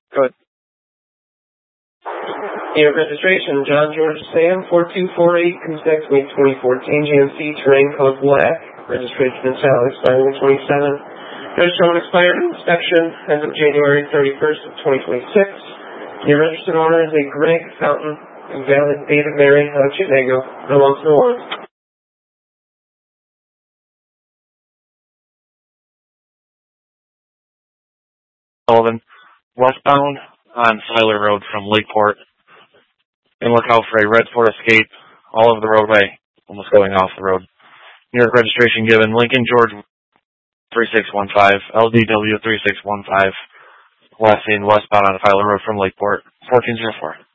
Good. Year of registration, John George Sam, 4248, Cruzex, May 2014, GMC, terrain code black, registration and sale expiring 27. Registration expired inspection as of January 31st of 2026. Your registered owner is a Greg Fountain, valid date of Mary, Montenegro, belongs to the warrant. Sullivan, westbound on Siler Road from Lakeport. And look out for a red Ford Escape all over the roadway, almost going off the road. New York registration given, Lincoln George 3615, LDW 3615, last seen westbound on Siler Road from Lakeport, 1404.